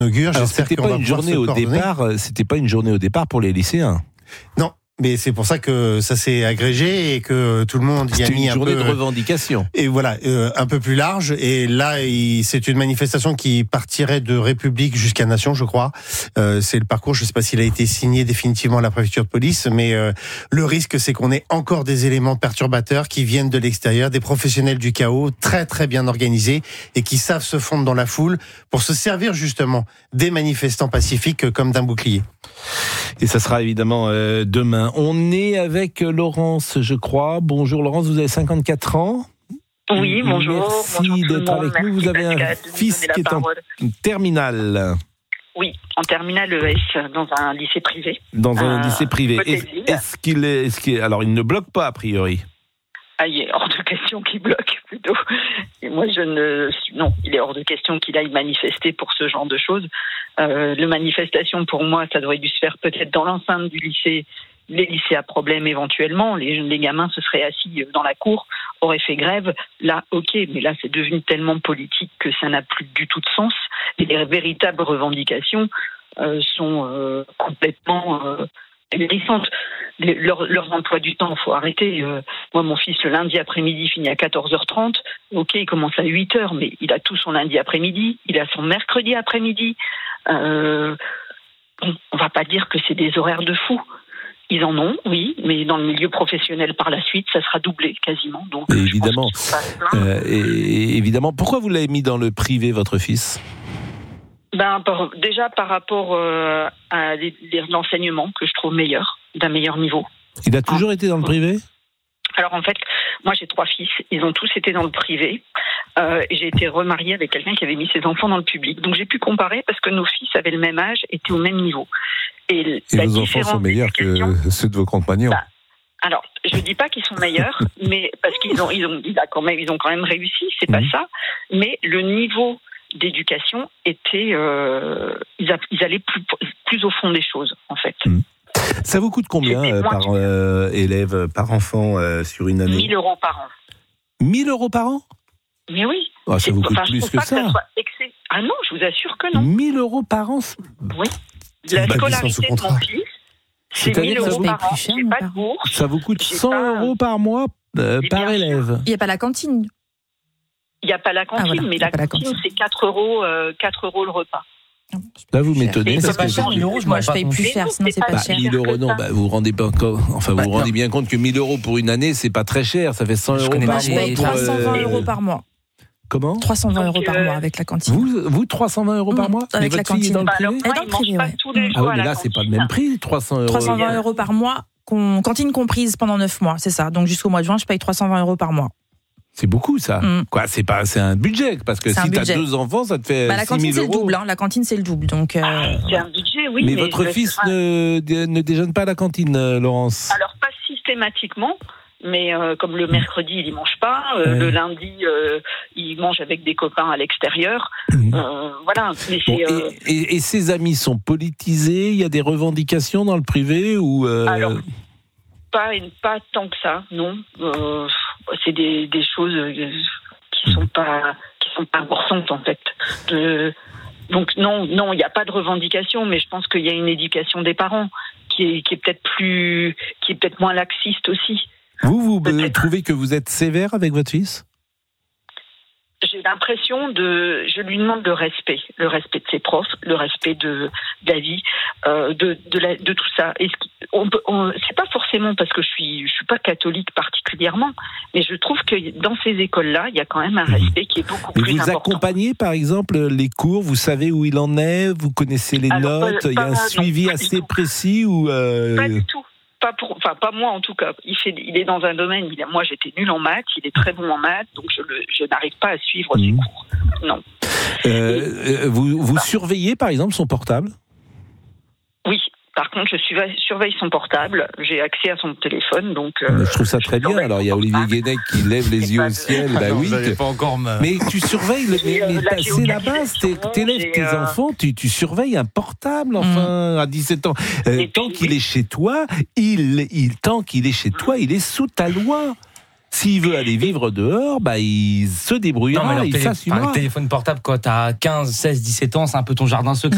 inaugure. Alors, J'espère c'était qu'on pas va une pouvoir journée se au coordonner. départ. C'était pas une journée au départ pour les lycéens. Non, mais c'est pour ça que ça s'est agrégé et que tout le monde y a C'était mis une un journée peu de revendication. et voilà, un peu plus large. Et là, c'est une manifestation qui partirait de République jusqu'à Nation, je crois. C'est le parcours. Je ne sais pas s'il a été signé définitivement à la préfecture de police, mais le risque, c'est qu'on ait encore des éléments perturbateurs qui viennent de l'extérieur, des professionnels du chaos, très très bien organisés et qui savent se fondre dans la foule pour se servir justement des manifestants pacifiques comme d'un bouclier. Et ça sera évidemment demain. On est avec Laurence, je crois. Bonjour Laurence, vous avez 54 ans. Oui, bonjour. Merci bonjour tout le d'être avec monde. nous. Vous avez Pascal, un de me fils donner la qui est en parole. terminale. Oui, en terminale ES, dans un lycée privé. Dans un lycée privé. côté de Lille. Alors, il ne bloque pas, a priori. Ah, il est hors de question qu'il bloque, plutôt. Et moi, non, il est hors de question qu'il aille manifester pour ce genre de choses. Le manifestation, pour moi, ça aurait dû se faire peut-être dans l'enceinte du lycée. Les lycées à problème éventuellement, les gamins se seraient assis dans la cour, auraient fait grève. Là, ok, mais là, c'est devenu tellement politique que ça n'a plus du tout de sens. Et les véritables revendications sont complètement hérissantes. Leur emploi du temps, il faut arrêter. Moi, mon fils, le lundi après-midi, finit à 14h30. Ok, il commence à 8h, mais il a tout son lundi après-midi. Il a son mercredi après-midi. On va pas dire que c'est des horaires de fou. Ils en ont, oui, mais dans le milieu professionnel par la suite, ça sera doublé quasiment. Donc, évidemment. Je pense qu'il faut pas se plaindre. Évidemment. Pourquoi vous l'avez mis dans le privé, votre fils ? Déjà par rapport à l'enseignement que je trouve meilleur, d'un meilleur niveau. Il a toujours été dans le privé ? Alors en fait, moi j'ai 3 fils, ils ont tous été dans le privé. J'ai été remariée avec quelqu'un qui avait mis ses enfants dans le public. Donc j'ai pu comparer parce que nos fils avaient le même âge, étaient au même niveau. Et vos enfants sont meilleurs que ceux de vos compagnons. Alors, je dis pas qu'ils sont meilleurs, mais parce qu'ils ont quand même réussi, c'est pas ça. Mais le niveau d'éducation était, ils allaient plus au fond des choses, en fait. Ça vous coûte combien par élève, par enfant sur une année ? 1 000 € par an. 1 000 € par an ? Mais oui. Oh, ça vous coûte plus que ça. Ah non, je vous assure que non. 1 000 € par an ? Oui. La scolarité de mon fils, c'est 1 000 € par an. J'ai pas de bourse. Ça vous coûte 100 € par mois par élève. Il n'y a pas la cantine. Il n'y a pas la cantine, mais la cantine, c'est 4 € le repas. Là, vous m'étonnez. C'est pas cher, 1 000 €. Moi, je paye plus cher, sinon c'est pas cher. 1 000 €, non, vous vous rendez pas encore. Enfin, vous vous rendez bien compte que 1 000 € pour une année, c'est pas très cher. Ça fait 100 € par mois. Moi, je paye 320 € par mois. Comment ? 320 € par mois avec la cantine. Vous 320 € par mois avec la cantine. Dans le privé ? Dans le privé, ouais. Ah oui, mais là, c'est pas le même prix, 300 €. 320 € par mois, cantine comprise pendant 9 mois, c'est ça. Donc jusqu'au mois de juin, je paye 320 € par mois. C'est beaucoup, ça. Quoi, c'est un budget, parce que si t'as 2 enfants, ça te fait 6 000 €. La cantine, c'est le double. La cantine, c'est le double. Donc, c'est un budget, oui. Mais votre fils ne déjeune pas à la cantine, Laurence ? Alors, pas systématiquement. Mais comme le mercredi, il y mange pas. Le lundi, il mange avec des copains à l'extérieur. Voilà. Mais et ses amis sont politisés ? Il y a des revendications dans le privé ou Alors, pas tant que ça, non. C'est des choses qui sont pas importantes en fait. Donc non, il n'y a pas de revendication, mais je pense qu'il y a une éducation des parents qui est peut-être moins laxiste aussi. Vous trouvez que vous êtes sévère avec votre fils ? J'ai l'impression je lui demande le respect de ses profs, le respect de la vie, de tout ça. Et c'est pas forcément parce que je suis pas catholique particulièrement, mais je trouve que dans ces écoles-là, il y a quand même un respect qui est beaucoup plus important. Vous accompagnez, par exemple, les cours, vous savez où il en est, vous connaissez les notes, il y a un suivi assez précis ou Pas du tout. Pas moi en tout cas. Il est dans un domaine. Moi, j'étais nulle en maths. Il est très bon en maths, donc je n'arrive pas à suivre ses cours. Non. Vous surveillez par exemple son portable ? Oui. Par contre, je surveille son portable. J'ai accès à son téléphone, donc. Je trouve ça très bien. Alors il y a Olivier Guénec qui lève les yeux au ciel. Oui. Pas encore mais tu surveilles. Mais c'est la base. T'élèves tes enfants. Tu surveilles un portable. Enfin, à 17 ans. Tant qu'il est chez toi, il est sous ta loi. S'il veut aller vivre dehors, il se débrouillera, il s'assumera. Le téléphone portable, quand t'as 15, 16, 17 ans, c'est un peu ton jardin secret.